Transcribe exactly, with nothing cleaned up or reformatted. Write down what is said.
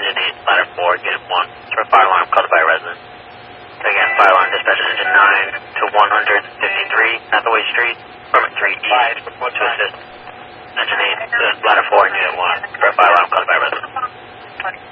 Engine eight, ladder four, unit one. For fire alarm caused by a resident. Again, fire alarm dispatch engine nine to one fifty-three Hathaway Street, permit three E to assist. Engine eight, ladder four, unit one. For fire alarm caused by a resident.